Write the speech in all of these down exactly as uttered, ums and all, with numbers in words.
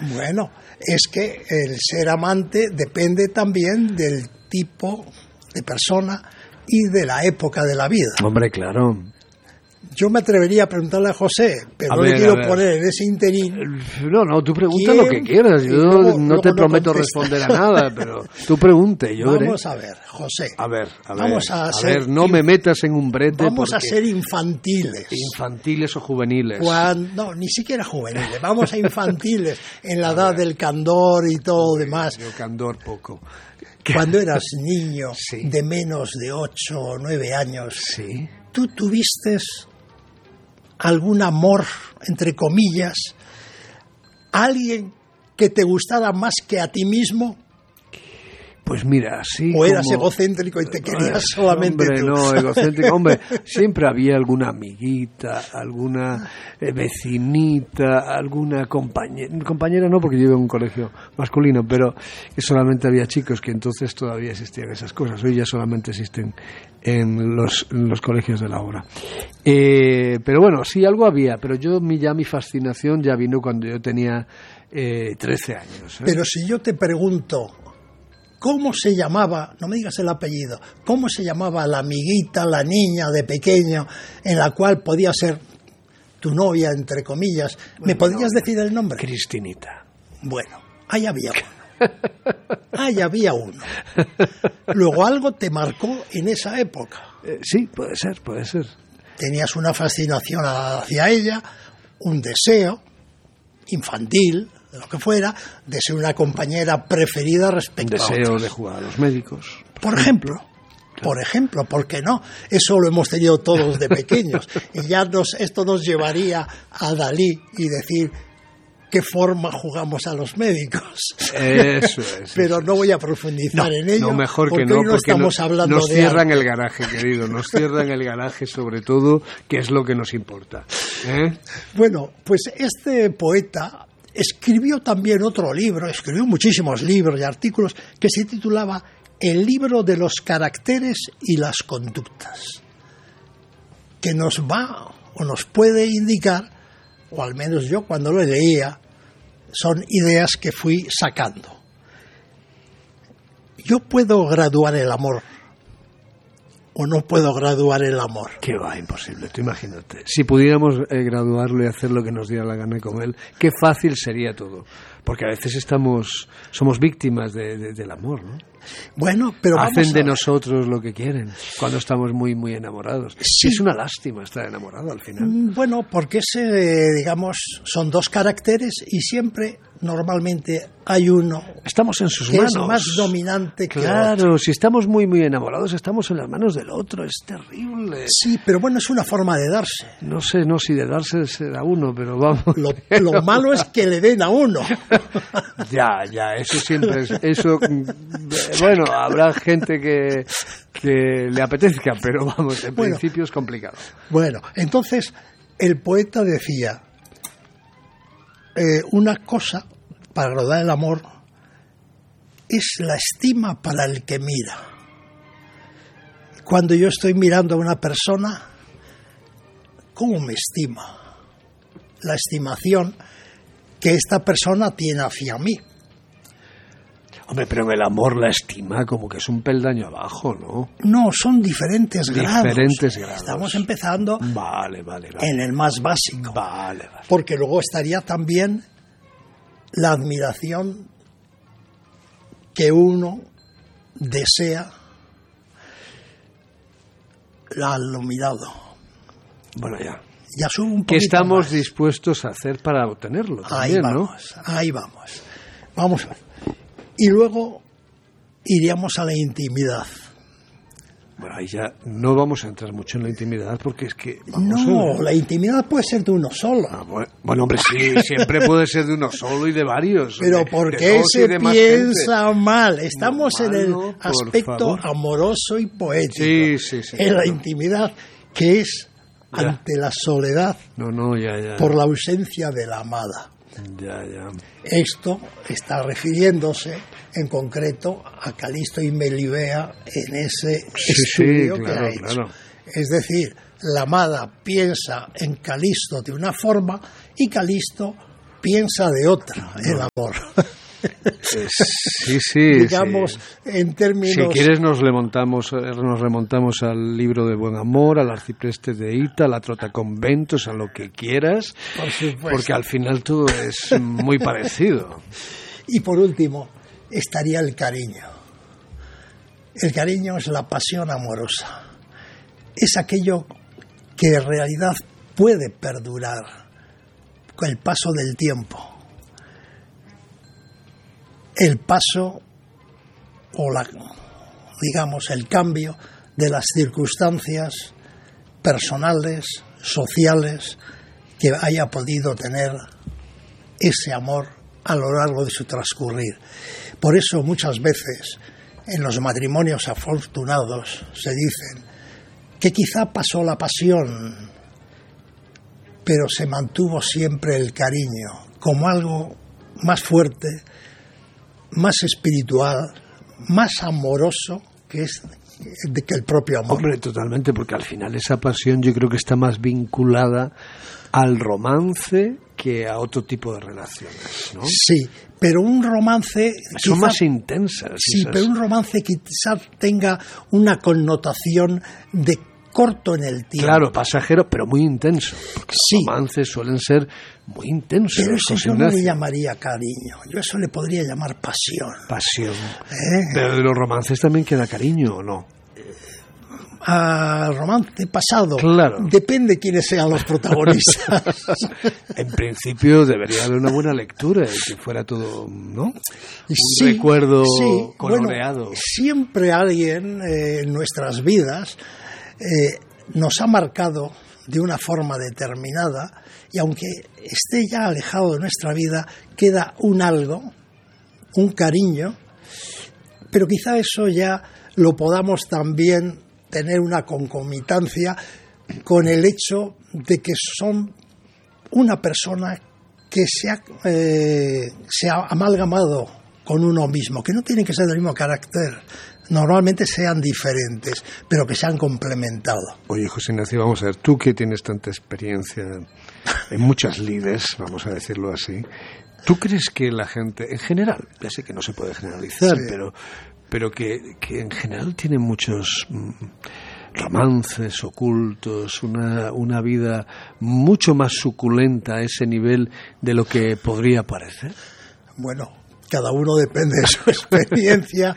Bueno, es que el ser amante depende también del tipo de persona y de la época de la vida. Hombre, claro. Yo me atrevería a preguntarle a José, pero A no ver, le quiero a ver. poner en ese interín. No, no, tú pregunta ¿Quién? lo que quieras. Yo Y luego- no luego te no prometo contesta. responder a nada, pero tú pregunte, yo veré. Vamos a ver, José. A ver, a ver, Vamos a a ser ver, no inf- me metas en un brete Vamos a porque ser infantiles. infantiles o juveniles. Cuando, no, ni siquiera juveniles. Vamos a infantiles en la edad del candor y todo lo demás. Yo candor poco. Cuando eras niño Sí. de menos de ocho o nueve años, Sí. ¿tú tuviste algún amor, entre comillas, a alguien que te gustara más que a ti mismo? Pues mira, sí. ¿O eras como- egocéntrico y te querías solamente Hombre, tú? no, egocéntrico. Hombre, siempre había alguna amiguita, alguna eh, vecinita, alguna compañera. Compañera no, porque yo iba a un colegio masculino, pero que solamente había chicos, que entonces todavía existían esas cosas. Hoy ya solamente existen en los, en los colegios de la obra. Eh, pero bueno, sí, algo había, pero yo mi, ya mi fascinación ya vino cuando yo tenía eh, trece años. ¿eh? Pero si yo te pregunto, ¿cómo se llamaba, no me digas el apellido, cómo se llamaba la amiguita, la niña de pequeño, en la cual podía ser tu novia, entre comillas? ¿Me podrías decir el nombre? Cristinita. Bueno, ahí había uno. Ahí había uno. Luego algo te marcó en esa época. Eh, sí, puede ser, puede ser. Tenías una fascinación hacia ella, un deseo infantil, de lo que fuera, de ser una compañera preferida Un respecto a deseo otras. de jugar a los médicos. Por ejemplo, por ejemplo, ¿por qué no? Eso lo hemos tenido todos de pequeños. Y ya nos, esto nos llevaría a Dalí y decir qué forma jugamos a los médicos. Eso es. Pero eso no es. voy a profundizar No, en ello. no, mejor porque que no, hoy no porque estamos no- hablando nos de cierran arte. el garaje, querido, nos cierran el garaje sobre todo, que es lo que nos importa. ¿eh? Bueno, pues este poeta escribió también otro libro, escribió muchísimos libros y artículos que se titulaba El libro de los caracteres y las conductas, que nos va o nos puede indicar, o al menos yo cuando lo leía, son ideas que fui sacando. Yo puedo graduar el amor o no puedo graduar el amor. Que va, imposible, tú imagínate. Si pudiéramos eh, graduarlo y hacer lo que nos diera la gana con él, qué fácil sería todo. Porque a veces estamos, somos víctimas de, de- del amor, ¿no? Bueno, pero vamos Hacen a de ver. nosotros lo que quieren cuando estamos muy, muy enamorados. Sí. Es una lástima estar enamorado al final. Mm, Bueno, porque ese, digamos, son dos caracteres y siempre, normalmente, hay uno Estamos en sus que manos. es más dominante que otro. Claro, si estamos muy, muy enamorados, estamos en las manos del otro. Es terrible. Sí, pero bueno, es una forma de darse. No sé, no si de darse será uno, pero vamos. Lo, lo malo es que le den a uno. Ya, ya, eso siempre es. Eso, mm, bueno, habrá gente que, que le apetezca, pero vamos, en Bueno. principio es complicado. Bueno, entonces el poeta decía, eh, una cosa para rodar el amor es la estima para el que mira. Cuando yo estoy mirando a una persona, ¿cómo me estima? La estimación que esta persona tiene hacia mí. Hombre, pero en el amor la estima como que es un peldaño abajo, ¿no? No, son diferentes grados. Diferentes grados. Estamos empezando Vale, vale, vale. en el más básico. Vale, vale. Porque luego estaría también la admiración que uno desea al mirado. Bueno, ya. Ya sube un ¿Qué poquito estamos más. dispuestos a hacer para obtenerlo Ahí también, no? vamos, ahí vamos. Vamos a ver. Y luego iríamos a la intimidad. Bueno, ahí ya no vamos a entrar mucho en la intimidad porque es que... vamos a No, ver. la intimidad puede ser de uno solo. Ah, bueno, bueno, hombre, sí, siempre puede ser de uno solo y de varios. Pero de- ¿por de qué dos y se de más piensa gente. mal? Estamos No, en el malo, por aspecto favor. amoroso y poético. Sí, sí, sí, En la claro. intimidad, que es Ya. ante la soledad No, no, ya, ya. por la ausencia de la amada. Ya, ya. Esto está refiriéndose en concreto a Calisto y Melibea en ese Sí, sí, estudio que claro, ha hecho. claro. Es decir, la amada piensa en Calisto de una forma y Calisto piensa de otra el amor. Sí, sí. Digamos, sí. En términos... Si quieres nos remontamos, nos remontamos al libro de Buen Amor, al Arcipreste de Hita, a la Trotaconventos, a lo que quieras, por supuesto. Porque al final todo es muy parecido. Y por último, estaría el cariño. El cariño es la pasión amorosa. Es aquello que en realidad puede perdurar con el paso del tiempo. El paso o la, digamos, el cambio de las circunstancias personales, sociales, que haya podido tener ese amor a lo largo de su transcurrir. Por eso muchas veces en los matrimonios afortunados se dicen que quizá pasó la pasión, pero se mantuvo siempre el cariño como algo más fuerte, más espiritual, más amoroso que es de que el propio amor. Hombre, totalmente, porque al final esa pasión yo creo que está más vinculada al romance que a otro tipo de relaciones, ¿no? Sí, pero un romance... Son quizá, más intensas. Sí, esas. Pero un romance quizás tenga una connotación de corto en el tiempo. Claro, pasajero, pero muy intenso. Porque sí. Los romances suelen ser muy intensos. Pero eso yo no le llamaría cariño. Yo eso le podría llamar pasión. Pasión. ¿Eh? Pero de los romances también queda cariño, ¿o no? Al romance pasado. Claro. Depende quiénes sean los protagonistas. En principio debería haber una buena lectura y que fuera todo, ¿no? Un sí, recuerdo sí. coloreado. Bueno, siempre alguien eh, en nuestras vidas eh, nos ha marcado de una forma determinada y aunque esté ya alejado de nuestra vida, queda un algo, un cariño, pero quizá eso ya lo podamos también tener una concomitancia con el hecho de que son una persona que se ha, eh, se ha amalgamado con uno mismo, que no tienen que ser del mismo carácter, normalmente sean diferentes, pero que se han complementado. Oye, José Ignacio, vamos a ver, tú que tienes tanta experiencia en muchas lides, vamos a decirlo así, ¿tú crees que la gente, en general, ya sé que no se puede generalizar, sí. pero... pero que, que en general tiene muchos mm, romances ocultos, una, una vida mucho más suculenta a ese nivel de lo que podría parecer? Bueno, cada uno depende de su experiencia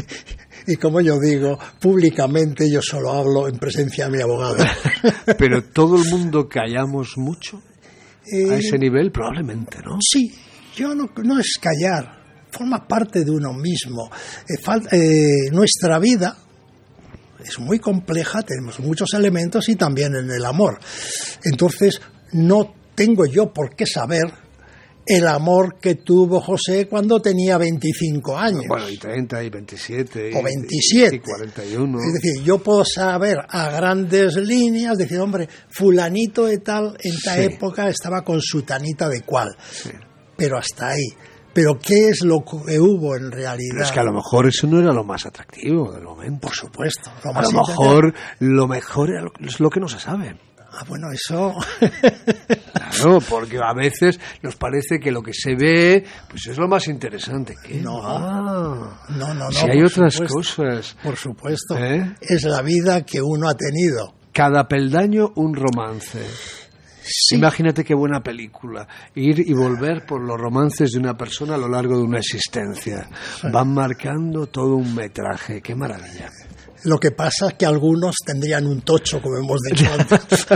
y como yo digo, públicamente yo solo hablo en presencia de mi abogado. Pero todo el mundo callamos mucho eh, a ese nivel, probablemente, ¿no? Sí, yo no, no es callar. Forma parte de uno mismo. Eh, fal- eh, nuestra vida es muy compleja, tenemos muchos elementos y también en el amor. Entonces, no tengo yo por qué saber el amor que tuvo José cuando tenía veinticinco años. Bueno, y treinta, y veintisiete. O veintisiete. Y cuarenta y uno. Es decir, yo puedo saber a grandes líneas, decir, hombre, fulanito de tal, en esta sí. época estaba con sutanita de cual. Sí. Pero hasta ahí. Pero ¿qué es lo que hubo en realidad? Pero es que a lo mejor eso no era lo más atractivo del momento. Por supuesto. Lo a más lo mejor lo mejor era lo, es lo que no se sabe. Ah, bueno, eso... Claro, porque a veces nos parece que lo que se ve pues es lo más interesante. ¿Qué? No, ah, no, no, no. Si hay otras supuesto, cosas. Por supuesto. ¿Eh? Es la vida que uno ha tenido. Cada peldaño un romance. Sí. Imagínate qué buena película, ir y volver por los romances de una persona a lo largo de una existencia. Sí. Van marcando todo un metraje, qué maravilla. Lo que pasa es que algunos tendrían un tocho, como hemos dicho antes.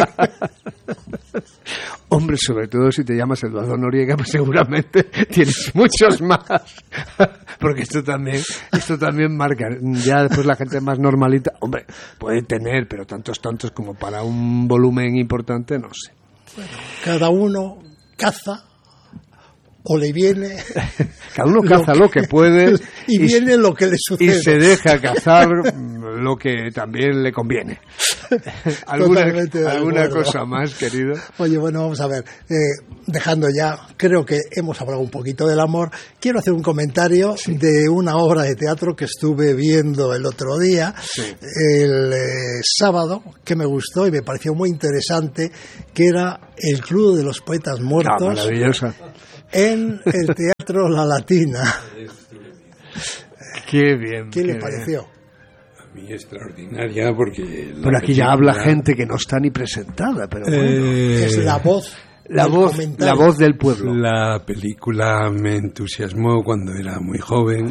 Hombre, sobre todo si te llamas Eduardo Noriega, pues seguramente tienes muchos más. Porque esto también, esto también marca. Ya después la gente más normalita, hombre, puede tener, pero tantos, tantos como para un volumen importante, no sé. Bueno, cada uno caza o le viene... Cada uno caza lo que, lo que puede y, y viene lo que le sucede. Y se deja cazar lo que también le conviene. ¿Alguna, ¿alguna cosa más, querido? Oye, bueno, vamos a ver. Eh, dejando ya, creo que hemos hablado un poquito del amor. Quiero hacer un comentario sí. de una obra de teatro que estuve viendo el otro día, sí. el eh, sábado, que me gustó y me pareció muy interesante, que era El Club de los Poetas Muertos. Ah, maravillosa. En el Teatro La Latina. Qué bien. ¿Qué qué le bien. pareció? A mí extraordinaria porque... Pero aquí ya habla gente que no está ni presentada, pero bueno. Eh, es la voz. La voz, la voz del pueblo. La película me entusiasmó cuando era muy joven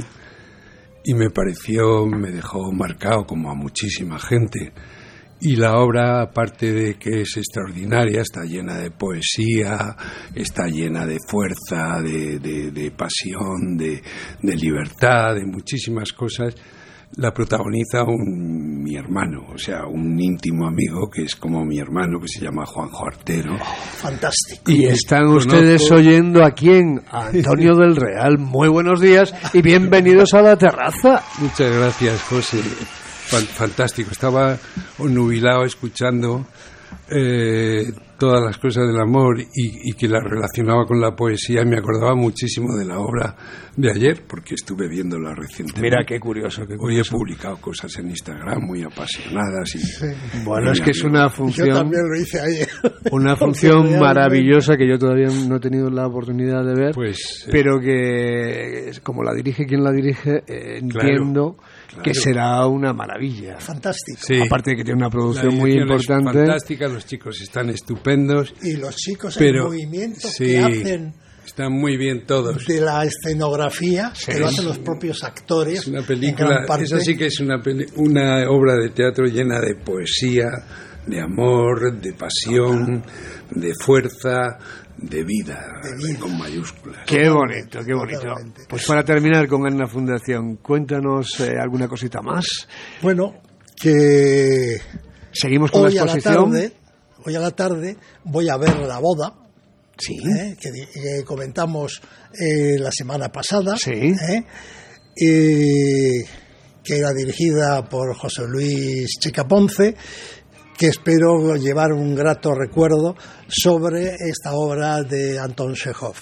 y me pareció, me dejó marcado como a muchísima gente. Y la obra, aparte de que es extraordinaria, está llena de poesía, está llena de fuerza, de, de, de pasión, de, de libertad, de muchísimas cosas. La protagoniza un, mi hermano, o sea, un íntimo amigo que es como mi hermano, que se llama Juanjo Artero. Oh, fantástico. Y están ustedes Conozco... oyendo a quién, a Antonio del Real. Muy buenos días y bienvenidos a La Terraza. Muchas gracias, José. Fantástico, estaba nubilado escuchando eh, todas las cosas del amor y, y que las relacionaba con la poesía y me acordaba muchísimo de la obra de ayer porque estuve viéndola recientemente. Mira qué curioso, qué curioso. Hoy he publicado cosas en Instagram muy apasionadas y sí. Bueno, es que es una función, yo también lo hice ayer. Una función maravillosa que yo todavía no he tenido la oportunidad de ver, pues, eh, pero que como la dirige quien la dirige, eh, entiendo claro. Claro. que será una maravilla. Fantástico. Sí. Aparte de que tiene una producción muy importante. Es fantástica, los chicos están estupendos. Y los chicos pero, en movimiento sí, que hacen... Están muy bien todos. De la escenografía, sí. que lo hacen los propios actores. Es una película, esa sí que es una, peli, una obra de teatro llena de poesía, de amor, de pasión, de fuerza, de vida, de vida. Con mayúsculas. Qué bonito, qué bonito. Totalmente. Pues para terminar con Anna Fundación, cuéntanos eh, alguna cosita más. Bueno, que... Seguimos con hoy la exposición. A la tarde, hoy a la tarde voy a ver La Boda. Sí. ¿eh? Que, que comentamos eh, la semana pasada. Sí. ¿eh? Eh, que era dirigida por José Luis Chica Ponce, que espero llevar un grato recuerdo sobre esta obra de Anton Chekhov.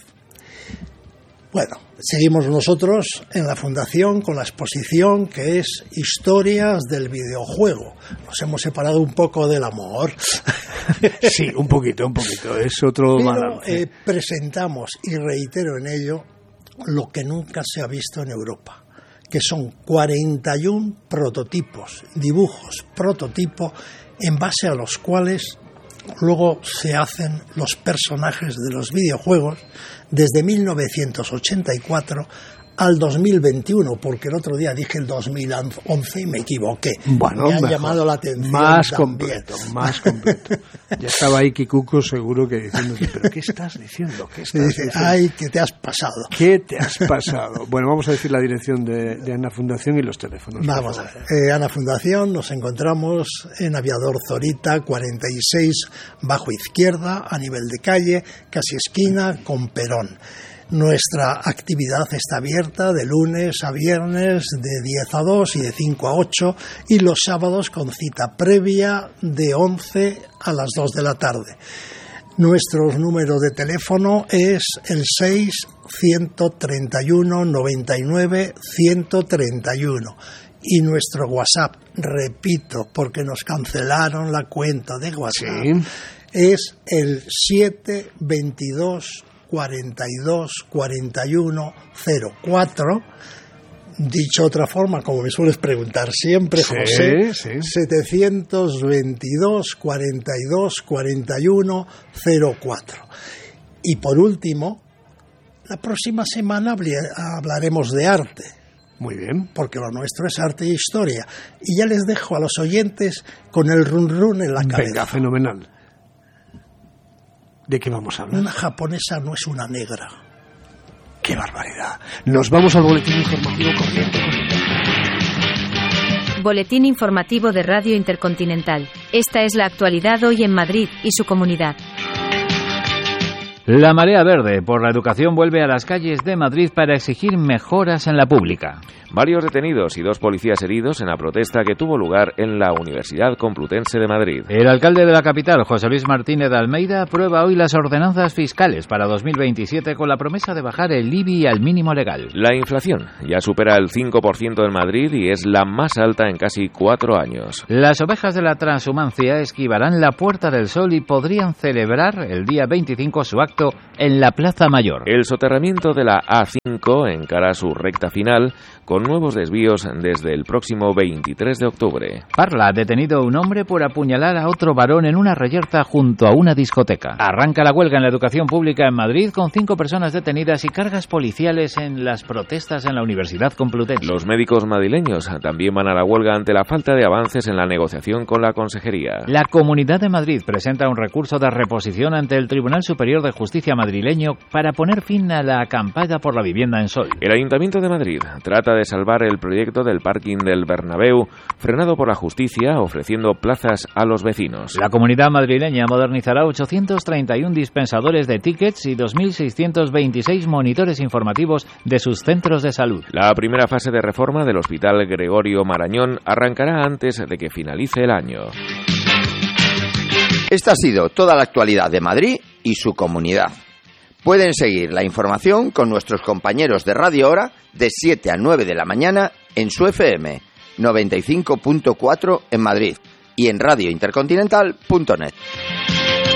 Bueno, seguimos nosotros en la Fundación con la exposición que es Historias del Videojuego. Nos hemos separado un poco del amor. Sí, un poquito, un poquito. Es otro Pero balance. Eh, presentamos, y reitero en ello, lo que nunca se ha visto en Europa, que son cuarenta y uno prototipos, dibujos, prototipo, en base a los cuales luego se hacen los personajes de los videojuegos desde mil novecientos ochenta y cuatro al dos mil veintiuno, porque el otro día dije el dos mil once y me equivoqué. Bueno, me han mejor. llamado la atención. Más también. completo, más completo. Ya estaba ahí Kikuko seguro que diciendo, pero ¿qué estás diciendo? ¿Qué estás dice, diciendo? ay, que te has pasado. ¿Qué te has pasado? Bueno, vamos a decir la dirección de, de Anna Fundación y los teléfonos. Vamos a ver. Eh, Anna Fundación, nos encontramos en Aviador Zorita, cuarenta y seis, bajo izquierda, a nivel de calle, casi esquina con Perón. Nuestra actividad está abierta de lunes a viernes de diez a dos y de cinco a ocho y los sábados con cita previa de once a las dos de la tarde. Nuestro número de teléfono es el seis, ciento treinta y uno, noventa y nueve, ciento treinta y uno. Y nuestro WhatsApp, repito, porque nos cancelaron la cuenta de WhatsApp, sí. es el siete veintidós cuarenta y dos cuarenta y uno cero cuatro. Dicho otra forma, como me sueles preguntar siempre, sí, José, sí. setecientos veintidós cuarenta y dos cuarenta y uno cero cuatro. Y por último, la próxima semana hablaremos de arte. Muy bien. Porque lo nuestro es arte e historia. Y ya les dejo a los oyentes con el run run en la cabeza. Venga, fenomenal. ¿De qué vamos a hablar? Una japonesa no es una negra. ¡Qué barbaridad! Nos vamos al boletín informativo corriente. Boletín informativo de Radio Intercontinental. Esta es la actualidad hoy en Madrid y su comunidad. La Marea Verde por la Educación vuelve a las calles de Madrid para exigir mejoras en la pública. Varios detenidos y dos policías heridos en la protesta que tuvo lugar en la Universidad Complutense de Madrid. El alcalde de la capital, José Luis Martínez de Almeida, aprueba hoy las ordenanzas fiscales para dos mil veintisiete con la promesa de bajar el I B I al mínimo legal. La inflación ya supera el cinco por ciento en Madrid y es la más alta en casi cuatro años. Las ovejas de la transhumancia esquivarán la Puerta del Sol y podrían celebrar el día veinticinco su acto en la Plaza Mayor. El soterramiento de la A cinco encara su recta final con nuevos desvíos desde el próximo veintitrés de octubre. Parla ha detenido a un hombre por apuñalar a otro varón en una reyerta junto a una discoteca. Arranca la huelga en la educación pública en Madrid con cinco personas detenidas y cargas policiales en las protestas en la Universidad Complutense. Los médicos madrileños también van a la huelga ante la falta de avances en la negociación con la Consejería. La Comunidad de Madrid presenta un recurso de reposición ante el Tribunal Superior de Justicia madrileño para poner fin a la acampada por la vivienda en Sol. El Ayuntamiento de Madrid trata de salvar el proyecto del parking del Bernabéu, frenado por la justicia, ofreciendo plazas a los vecinos. La Comunidad madrileña modernizará ochocientos treinta y uno dispensadores de tickets y dos mil seiscientos veintiséis monitores informativos de sus centros de salud. La primera fase de reforma del Hospital Gregorio Marañón arrancará antes de que finalice el año. Esta ha sido toda la actualidad de Madrid y su comunidad. Pueden seguir la información con nuestros compañeros de Radio Hora de siete a nueve de la mañana en su F M noventa y cinco punto cuatro en Madrid y en radio intercontinental punto net.